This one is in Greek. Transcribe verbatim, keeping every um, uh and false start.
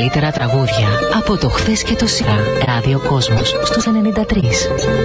καλύτερα τραγούδια από το χθες και το σήμερα. Ράδιο Κόσμος στους ενενήντα τρία.